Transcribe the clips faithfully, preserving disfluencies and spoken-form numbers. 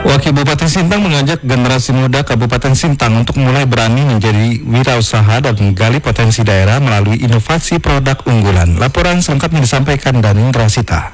Wakil Bupati Sintang mengajak generasi muda Kabupaten Sintang untuk mulai berani menjadi wirausaha dan menggali potensi daerah melalui inovasi produk unggulan. Laporan selengkapnya disampaikan Danindra Sita.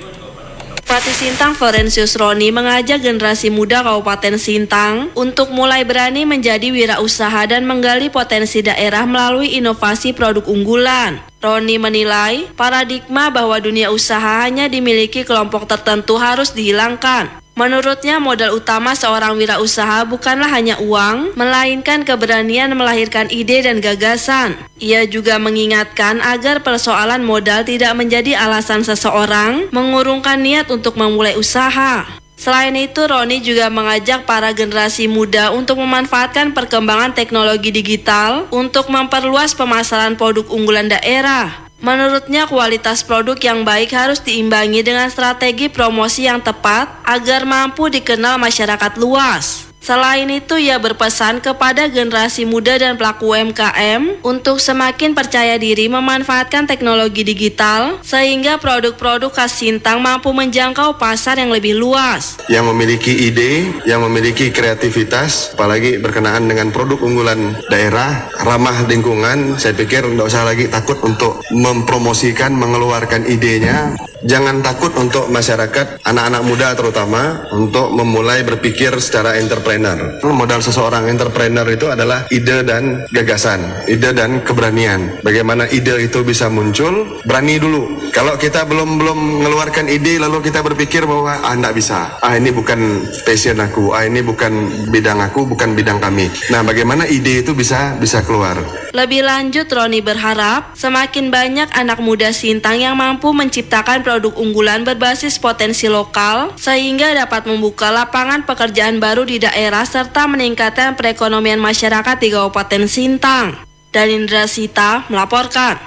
Bupati Sintang Florensius Roni mengajak generasi muda Kabupaten Sintang untuk mulai berani menjadi wirausaha dan menggali potensi daerah melalui inovasi produk unggulan. Roni menilai paradigma bahwa dunia usaha hanya dimiliki kelompok tertentu harus dihilangkan. Menurutnya, modal utama seorang wirausaha bukanlah hanya uang, melainkan keberanian melahirkan ide dan gagasan. Ia juga mengingatkan agar persoalan modal tidak menjadi alasan seseorang mengurungkan niat untuk memulai usaha. Selain itu, Roni juga mengajak para generasi muda untuk memanfaatkan perkembangan teknologi digital untuk memperluas pemasaran produk unggulan daerah. Menurutnya, kualitas produk yang baik harus diimbangi dengan strategi promosi yang tepat agar mampu dikenal masyarakat luas. Selain itu, ia berpesan kepada generasi muda dan pelaku U M K M untuk semakin percaya diri memanfaatkan teknologi digital sehingga produk-produk khas Sintang mampu menjangkau pasar yang lebih luas. Yang memiliki ide, yang memiliki kreativitas, apalagi berkenaan dengan produk unggulan daerah, ramah lingkungan, saya pikir tidak usah lagi takut untuk mempromosikan, mengeluarkan idenya. Jangan takut untuk masyarakat, anak-anak muda terutama, untuk memulai berpikir secara entrepreneur. Modal seseorang entrepreneur itu adalah ide dan gagasan, ide dan keberanian. Bagaimana ide itu bisa muncul, berani dulu. Kalau kita belum belum mengeluarkan ide, lalu kita berpikir bahwa ah enggak bisa, ah ini bukan passion aku, ah ini bukan bidang aku, bukan bidang kami. Nah, bagaimana ide itu bisa bisa keluar. Lebih lanjut, Roni berharap semakin banyak anak muda Sintang yang mampu menciptakan produk unggulan berbasis potensi lokal sehingga dapat membuka lapangan pekerjaan baru di daerah serta meningkatkan perekonomian masyarakat di Kabupaten Sintang. Danindra Sita melaporkan.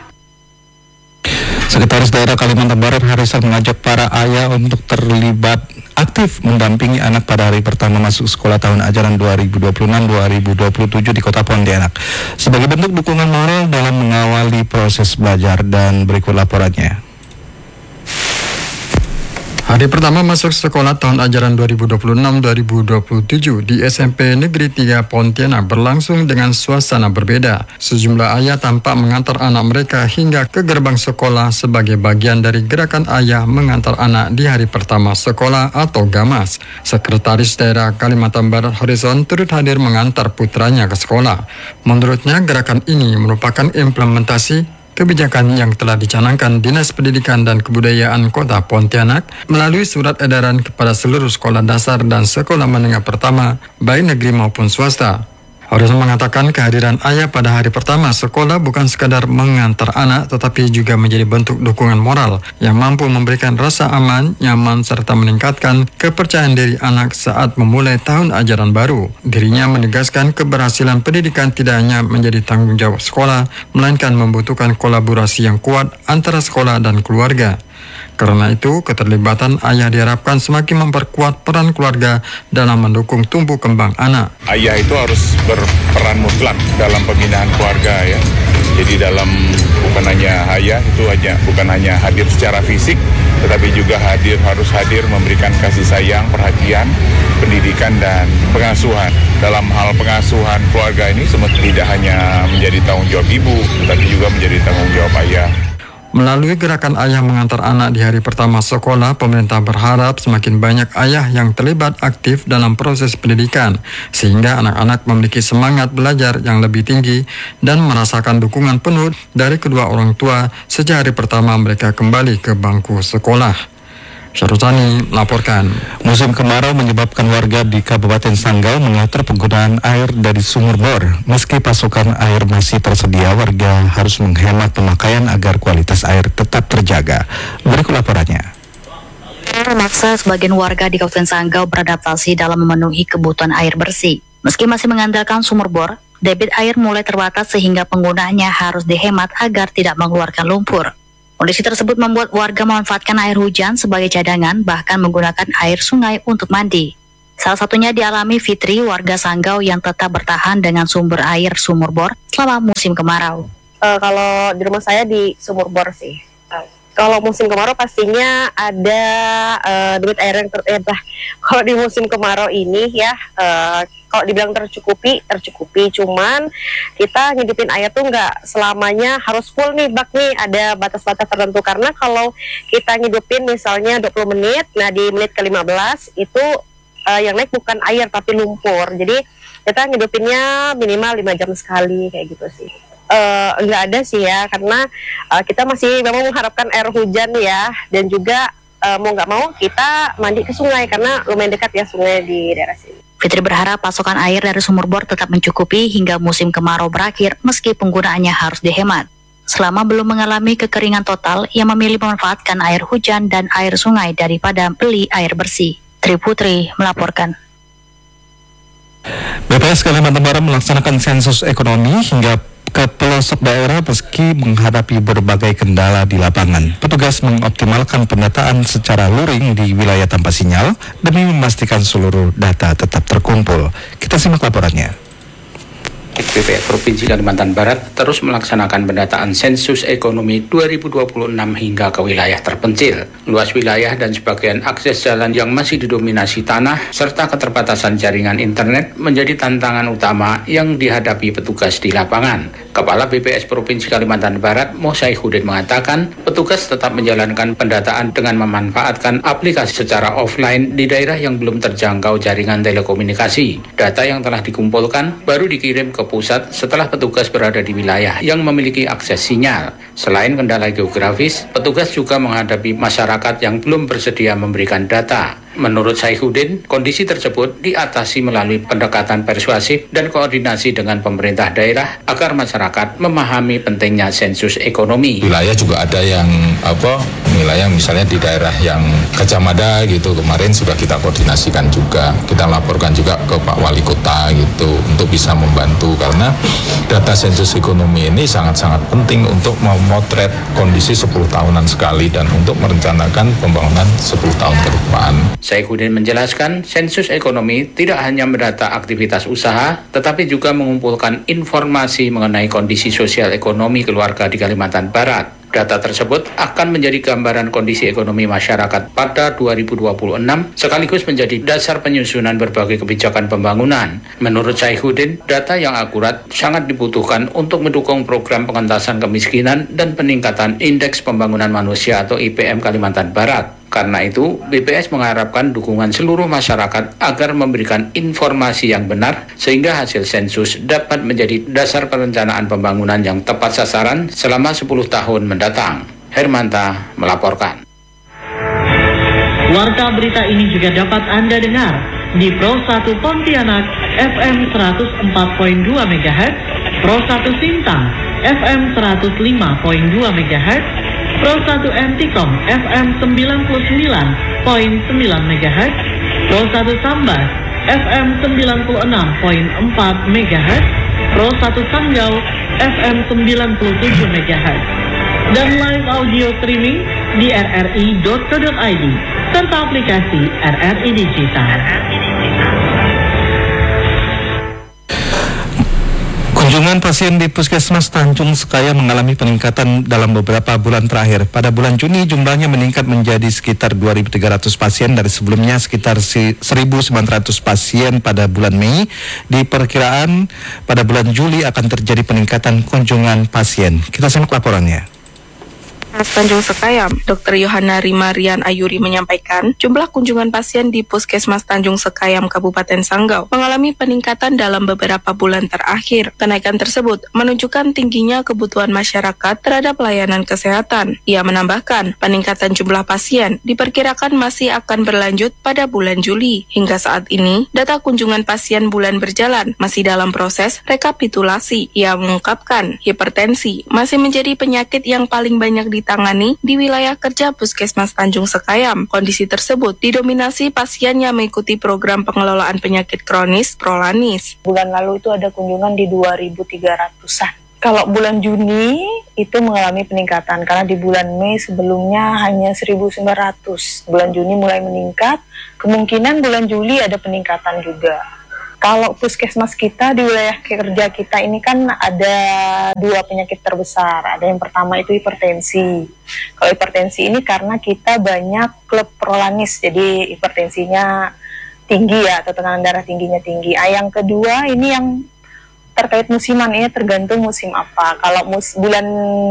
Sekretaris Daerah Kalimantan Barat Harisan mengajak para ayah untuk terlibat aktif mendampingi anak pada hari pertama masuk sekolah tahun ajaran dua ribu dua puluh enam dua ribu dua puluh tujuh di Kota Pontianak sebagai bentuk dukungan moral dalam mengawali proses belajar, dan berikut laporannya. Hari pertama masuk sekolah tahun ajaran dua ribu dua puluh enam dua ribu dua puluh tujuh di S M P Negeri tiga Pontianak berlangsung dengan suasana berbeda. Sejumlah ayah tampak mengantar anak mereka hingga ke gerbang sekolah sebagai bagian dari gerakan ayah mengantar anak di hari pertama sekolah atau GAMAS. Sekretaris Daerah Kalimantan Barat Horizon turut hadir mengantar putranya ke sekolah. Menurutnya, gerakan ini merupakan implementasi kebijakan yang telah dicanangkan Dinas Pendidikan dan Kebudayaan Kota Pontianak melalui surat edaran kepada seluruh sekolah dasar dan sekolah menengah pertama, baik negeri maupun swasta. Horizon mengatakan kehadiran ayah pada hari pertama sekolah bukan sekadar mengantar anak, tetapi juga menjadi bentuk dukungan moral yang mampu memberikan rasa aman, nyaman, serta meningkatkan kepercayaan diri anak saat memulai tahun ajaran baru. Dirinya menegaskan keberhasilan pendidikan tidak hanya menjadi tanggung jawab sekolah, melainkan membutuhkan kolaborasi yang kuat antara sekolah dan keluarga. Karena itu, keterlibatan ayah diharapkan semakin memperkuat peran keluarga dalam mendukung tumbuh kembang anak. Ayah itu harus berperan mutlak dalam pembinaan keluarga ya. Jadi dalam bukan hanya ayah itu hanya bukan hanya hadir secara fisik, tetapi juga hadir harus hadir memberikan kasih sayang, perhatian, pendidikan dan pengasuhan. Dalam hal pengasuhan keluarga ini tidak hanya menjadi tanggung jawab ibu, tetapi juga menjadi tanggung jawab ayah. Melalui gerakan ayah mengantar anak di hari pertama sekolah, pemerintah berharap semakin banyak ayah yang terlibat aktif dalam proses pendidikan, sehingga anak-anak memiliki semangat belajar yang lebih tinggi dan merasakan dukungan penuh dari kedua orang tua sejak hari pertama mereka kembali ke bangku sekolah. Syaruzani melaporkan. Musim kemarau menyebabkan warga di Kabupaten Sanggau mengatur penggunaan air dari sumur bor. Meski pasokan air masih tersedia, warga harus menghemat pemakaian agar kualitas air tetap terjaga. Berikut laporannya. Memaksa sebagian warga di Kabupaten Sanggau beradaptasi dalam memenuhi kebutuhan air bersih. Meski masih mengandalkan sumur bor, debit air mulai terbatas sehingga penggunaannya harus dihemat agar tidak mengeluarkan lumpur. Kondisi tersebut membuat warga memanfaatkan air hujan sebagai cadangan, bahkan menggunakan air sungai untuk mandi. Salah satunya dialami Fitri, warga Sanggau yang tetap bertahan dengan sumber air sumur bor selama musim kemarau. Uh, kalau di rumah saya di sumur bor sih. Uh, Kalau musim kemarau pastinya ada uh, debit air yang ter eh, bah, kalau di musim kemarau ini ya uh, kalau dibilang tercukupi, tercukupi. Cuman kita ngidupin air tuh nggak selamanya harus full nih bak nih, ada batas-batas tertentu. Karena kalau kita ngidupin misalnya dua puluh menit, nah di menit ke lima belas itu uh, yang naik bukan air tapi lumpur. Jadi kita ngidupinnya minimal lima jam sekali kayak gitu sih. Uh, nggak ada sih ya, karena uh, kita masih memang mengharapkan air hujan ya, dan juga uh, mau nggak mau kita mandi ke sungai karena lumayan dekat ya sungai di daerah sini. Fitri berharap pasokan air dari sumur bor tetap mencukupi hingga musim kemarau berakhir meski penggunaannya harus dihemat. Selama belum mengalami kekeringan total, ia memilih memanfaatkan air hujan dan air sungai daripada beli air bersih. Tri Putri melaporkan. B P S Kalimantan Barat melaksanakan sensus ekonomi hingga ke pelosok daerah meski menghadapi berbagai kendala di lapangan. Petugas mengoptimalkan pendataan secara luring di wilayah tanpa sinyal demi memastikan seluruh data tetap terkumpul. Kita simak laporannya. B P S Provinsi Kalimantan Barat terus melaksanakan pendataan sensus ekonomi dua ribu dua puluh enam hingga ke wilayah terpencil. Luas wilayah dan sebagian akses jalan yang masih didominasi tanah serta keterbatasan jaringan internet menjadi tantangan utama yang dihadapi petugas di lapangan. Kepala B P S Provinsi Kalimantan Barat, Mo Saihuddin mengatakan, petugas tetap menjalankan pendataan dengan memanfaatkan aplikasi secara offline di daerah yang belum terjangkau jaringan telekomunikasi. Data yang telah dikumpulkan baru dikirim ke pusat setelah petugas berada di wilayah yang memiliki akses sinyal. Selain kendala geografis, petugas juga menghadapi masyarakat yang belum bersedia memberikan data. Menurut Saihuddin, kondisi tersebut diatasi melalui pendekatan persuasif dan koordinasi dengan pemerintah daerah agar masyarakat memahami pentingnya sensus ekonomi. Wilayah juga ada yang apa wilayah misalnya di daerah yang Kecamada gitu, kemarin sudah kita koordinasikan juga, kita laporkan juga ke Pak Wali Kota gitu untuk bisa membantu, karena data sensus ekonomi ini sangat-sangat penting untuk memotret kondisi sepuluh tahunan sekali dan untuk merencanakan pembangunan sepuluh tahun ke depan. Saihuddin menjelaskan, sensus ekonomi tidak hanya mendata aktivitas usaha, tetapi juga mengumpulkan informasi mengenai kondisi sosial ekonomi keluarga di Kalimantan Barat. Data tersebut akan menjadi gambaran kondisi ekonomi masyarakat pada dua ribu dua puluh enam sekaligus menjadi dasar penyusunan berbagai kebijakan pembangunan. Menurut Saihuddin, data yang akurat sangat dibutuhkan untuk mendukung program pengentasan kemiskinan dan peningkatan indeks pembangunan manusia atau I P M Kalimantan Barat. Karena itu, B P S mengharapkan dukungan seluruh masyarakat agar memberikan informasi yang benar sehingga hasil sensus dapat menjadi dasar perencanaan pembangunan yang tepat sasaran selama sepuluh tahun mendatang. Hermanta melaporkan. Warta berita ini juga dapat Anda dengar di Pro satu Pontianak F M seratus empat koma dua megahertz, Pro satu Sintang F M seratus lima koma dua megahertz, Pro satu Antikom F M sembilan puluh sembilan koma sembilan megahertz, Pro satu Sambas F M sembilan puluh enam koma empat megahertz, Pro satu Sanggau F M sembilan puluh tujuh megahertz, dan live audio streaming di r r i dot co dot i d serta aplikasi R R I Digital. Kunjungan pasien di Puskesmas Tanjung Sekaya mengalami peningkatan dalam beberapa bulan terakhir. Pada bulan Juni jumlahnya meningkat menjadi sekitar dua ribu tiga ratus pasien dari sebelumnya sekitar seribu sembilan ratus pasien pada bulan Mei. Diperkiraan pada bulan Juli akan terjadi peningkatan kunjungan pasien. Kita simak laporannya. Tanjung Sekayam, Dokter Yohana Rimarian Ayuri menyampaikan, jumlah kunjungan pasien di Puskesmas Tanjung Sekayam Kabupaten Sanggau mengalami peningkatan dalam beberapa bulan terakhir. Kenaikan tersebut menunjukkan tingginya kebutuhan masyarakat terhadap pelayanan kesehatan. Ia menambahkan, peningkatan jumlah pasien diperkirakan masih akan berlanjut pada bulan Juli. Hingga saat ini, data kunjungan pasien bulan berjalan masih dalam proses rekapitulasi. Ia mengungkapkan, hipertensi masih menjadi penyakit yang paling banyak di ditangani di wilayah kerja Puskesmas Tanjung Sekayam. Kondisi tersebut didominasi pasien yang mengikuti program pengelolaan penyakit kronis Prolanis. Bulan lalu itu ada kunjungan di dua ribu tiga ratusan. Kalau bulan Juni itu mengalami peningkatan karena di bulan Mei sebelumnya hanya seribu sembilan ratus. Bulan Juni mulai meningkat, kemungkinan bulan Juli ada peningkatan juga. Kalau puskesmas kita di wilayah kerja kita ini kan ada dua penyakit terbesar. Ada yang pertama itu hipertensi. Kalau hipertensi ini karena kita banyak klub prolanis, jadi hipertensinya tinggi ya, atau tekanan darah tingginya tinggi. Ah, yang kedua ini yang terkait musiman, ini tergantung musim apa. Kalau mus bulan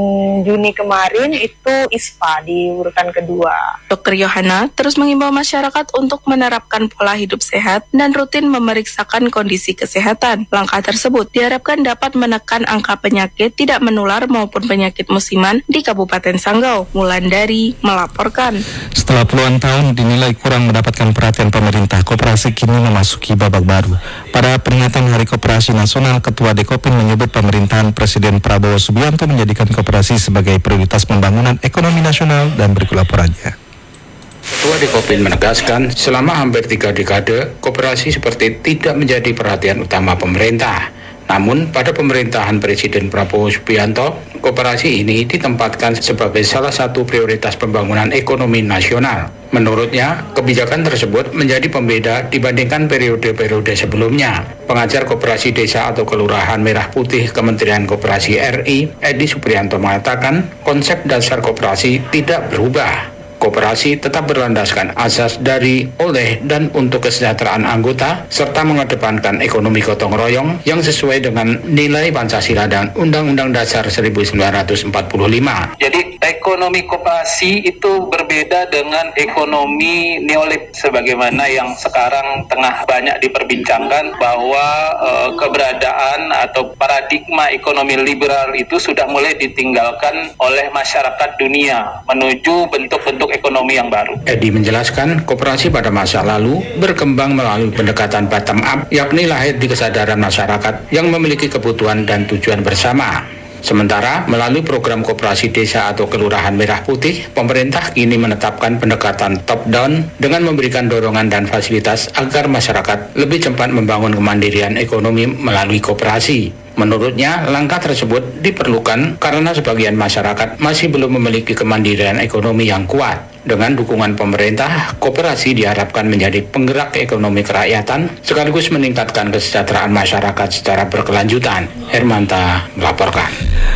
Juni kemarin itu I S P A di urutan kedua. Dokter Yohana terus mengimbau masyarakat untuk menerapkan pola hidup sehat dan rutin memeriksakan kondisi kesehatan. Langkah tersebut diharapkan dapat menekan angka penyakit tidak menular maupun penyakit musiman di Kabupaten Sanggau. Wulandari melaporkan. Setelah puluhan tahun dinilai kurang mendapatkan perhatian pemerintah, koperasi kini memasuki babak baru. Pada peringatan Hari Koperasi Nasional, Ketua Dekopin menyebut pemerintahan Presiden Prabowo Subianto menjadikan koperasi sebagai prioritas pembangunan ekonomi nasional dan berikut laporannya. Ketua Dekopin menegaskan selama hampir tiga dekade, koperasi seperti tidak menjadi perhatian utama pemerintah. Namun pada pemerintahan Presiden Prabowo Subianto, koperasi ini ditempatkan sebagai salah satu prioritas pembangunan ekonomi nasional. Menurutnya, kebijakan tersebut menjadi pembeda dibandingkan periode-periode sebelumnya. Pengajar Koperasi Desa atau Kelurahan Merah Putih Kementerian Koperasi R I, Edi Supriyanto mengatakan, konsep dasar koperasi tidak berubah. Koperasi tetap berlandaskan asas dari, oleh, dan untuk kesejahteraan anggota, serta mengedepankan ekonomi gotong royong yang sesuai dengan nilai Pancasila dan Undang-Undang Dasar seribu sembilan ratus empat puluh lima. Jadi ekonomi koperasi itu berbeda dengan ekonomi neolib sebagaimana yang sekarang tengah banyak diperbincangkan, bahwa e, keberadaan atau paradigma ekonomi liberal itu sudah mulai ditinggalkan oleh masyarakat dunia menuju bentuk-bentuk ekonomi yang baru. Edi menjelaskan, koperasi pada masa lalu berkembang melalui pendekatan bottom up, yakni lahir di kesadaran masyarakat yang memiliki kebutuhan dan tujuan bersama. Sementara melalui program Koperasi Desa atau Kelurahan Merah Putih, pemerintah kini menetapkan pendekatan top down dengan memberikan dorongan dan fasilitas agar masyarakat lebih cepat membangun kemandirian ekonomi melalui koperasi. Menurutnya, langkah tersebut diperlukan karena sebagian masyarakat masih belum memiliki kemandirian ekonomi yang kuat. Dengan dukungan pemerintah, koperasi diharapkan menjadi penggerak ekonomi kerakyatan sekaligus meningkatkan kesejahteraan masyarakat secara berkelanjutan. Hermanta melaporkan.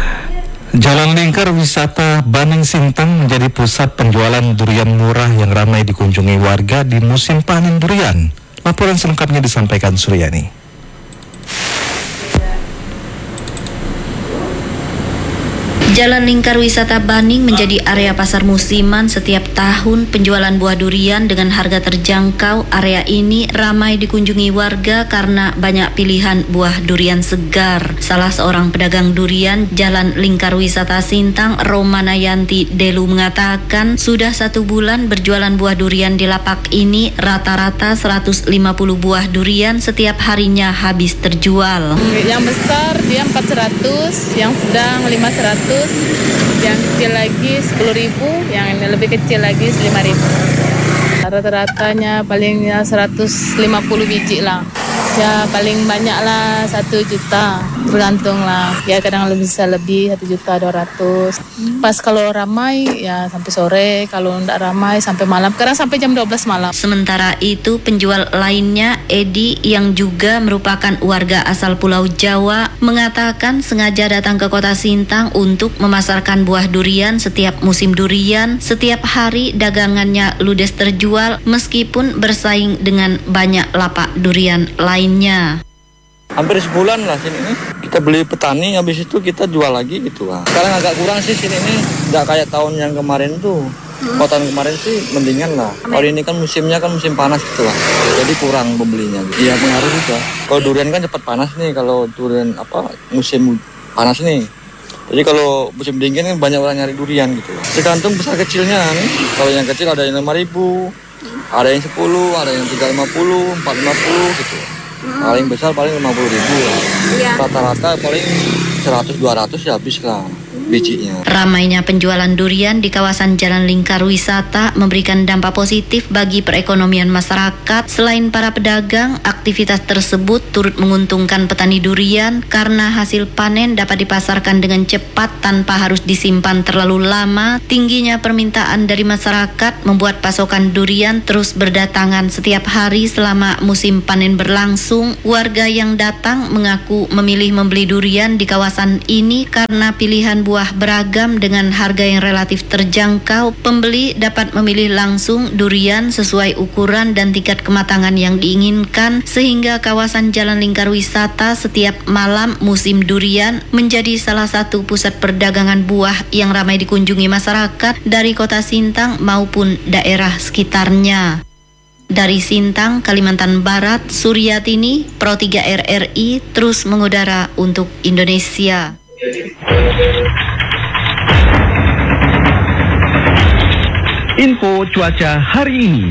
Jalan lingkar wisata Baning Sintang menjadi pusat penjualan durian murah yang ramai dikunjungi warga di musim panen durian. Laporan selengkapnya disampaikan Suryani. Jalan lingkar wisata Baning menjadi area pasar musiman setiap tahun. Penjualan buah durian dengan harga terjangkau. Area ini ramai dikunjungi warga karena banyak pilihan buah durian segar. Salah seorang pedagang durian Jalan Lingkar Wisata Sintang, Romanayanti Delu, mengatakan sudah satu bulan berjualan buah durian di lapak ini. Rata-rata seratus lima puluh buah durian setiap harinya habis terjual. Yang besar dia empat ratus, yang sedang lima ratus, yang kecil lagi sepuluh ribu, yang ini lebih kecil lagi lima ribu. Rata-ratanya palingnya seratus lima puluh biji lah. Ya paling banyak lah satu juta, tergantung lah. Ya kadang lebih bisa lebih satu juta dua ratus. Pas kalau ramai ya sampai sore, kalau tidak ramai sampai malam. Kadang sampai jam dua belas malam. Sementara itu penjual lainnya, Edi yang juga merupakan warga asal Pulau Jawa, mengatakan sengaja datang ke kota Sintang untuk memasarkan buah durian setiap musim durian. Setiap hari dagangannya ludes terjual meskipun bersaing dengan banyak lapak durian lain. Lainnya. Hampir sebulan lah sini nih. Kita beli petani, habis itu kita jual lagi gitu lah. Sekarang agak kurang sih sini nih. Nggak kayak tahun yang kemarin tuh. Kalau tahun kemarin sih mendingan lah. Kalau ini kan musimnya kan musim panas gitu lah. Jadi kurang pembelinya. Iya pengaruh juga. Kalau durian kan cepat panas nih. Kalau durian apa musim panas nih. Jadi kalau musim dingin kan banyak orang nyari durian gitu lah. Tergantung besar kecilnya nih. Kalau yang kecil ada yang lima ribu, ada yang sepuluh, ada yang tiga ratus lima puluh, empat ratus lima puluh gitu. Paling besar paling lima puluh ribu lah. Iya. Rata-rata paling seratus dua ratus ya habis lah. bijinya. Ramainya penjualan durian di kawasan Jalan Lingkar Wisata memberikan dampak positif bagi perekonomian masyarakat. Selain para pedagang, aktivitas tersebut turut menguntungkan petani durian karena hasil panen dapat dipasarkan dengan cepat tanpa harus disimpan terlalu lama. Tingginya permintaan dari masyarakat membuat pasokan durian terus berdatangan setiap hari selama musim panen berlangsung. Warga yang datang mengaku memilih membeli durian di kawasan ini karena pilihan buah beragam dengan harga yang relatif terjangkau. Pembeli dapat memilih langsung durian sesuai ukuran dan tingkat kematangan yang diinginkan, sehingga kawasan Jalan Lingkar Wisata setiap malam musim durian menjadi salah satu pusat perdagangan buah yang ramai dikunjungi masyarakat dari kota Sintang maupun daerah sekitarnya. Dari Sintang, Kalimantan Barat, Suryatini, Pro tiga R R I terus mengudara untuk Indonesia. Info cuaca hari ini.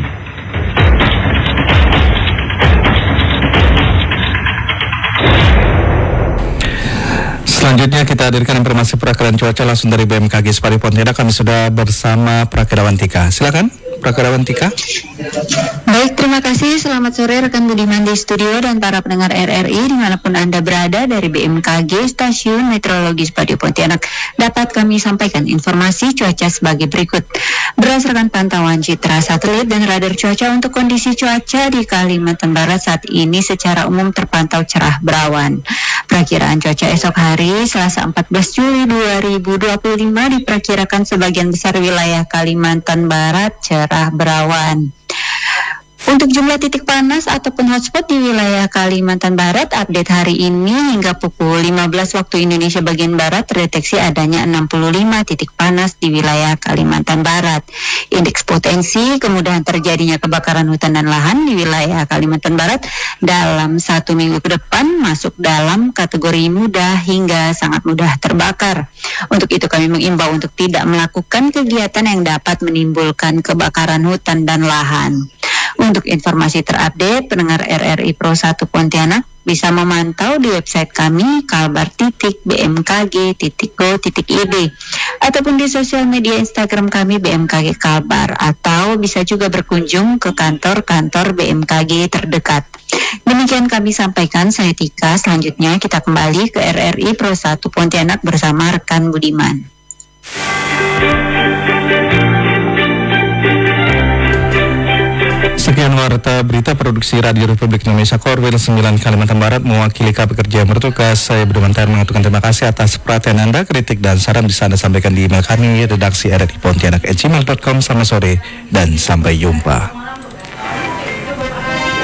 Selanjutnya kita hadirkan informasi perakiraan cuaca langsung dari B M K G Spari Pontianak. Kami sudah bersama Prakirawan Tika. Silakan Prakirawan Tika. Baik, terima kasih. Selamat sore rekan Budiman di studio dan para pendengar R R I dimanapun Anda berada. Dari B M K G Stasiun Meteorologi Spadi Pontianak dapat kami sampaikan informasi cuaca sebagai berikut. Berdasarkan pantauan citra satelit dan radar cuaca, untuk kondisi cuaca di Kalimantan Barat saat ini secara umum terpantau cerah berawan. Perakiraan cuaca esok hari Selasa empat belas Juli dua ribu dua puluh lima diperkirakan sebagian besar wilayah Kalimantan Barat cerah berawan. Untuk jumlah titik panas ataupun hotspot di wilayah Kalimantan Barat, update hari ini hingga pukul lima belas waktu Indonesia bagian Barat terdeteksi adanya enam puluh lima titik panas di wilayah Kalimantan Barat. Indeks potensi kemudahan terjadinya kebakaran hutan dan lahan di wilayah Kalimantan Barat dalam satu minggu ke depan masuk dalam kategori mudah hingga sangat mudah terbakar. Untuk itu kami mengimbau untuk tidak melakukan kegiatan yang dapat menimbulkan kebakaran hutan dan lahan. Untuk informasi terupdate, pendengar R R I Pro satu Pontianak bisa memantau di website kami kalbar titik b m k g titik go titik i d ataupun di sosial media Instagram kami B M K G Kalbar, atau bisa juga berkunjung ke kantor-kantor B M K G terdekat. Demikian kami sampaikan, saya Tika. Selanjutnya kita kembali ke R R I Pro satu Pontianak bersama rekan Budiman. Sekian warta berita produksi Radio Republik Indonesia Korwil sembilan Kalimantan Barat, mewakili K P Kerja yang bertugas. Saya Budiman Tahir mengaturkan terima kasih atas perhatian Anda. Kritik dan saran bisa Anda sampaikan di email kami redaksi r r i pontianak at gmail dot com. Selamat sore dan sampai jumpa.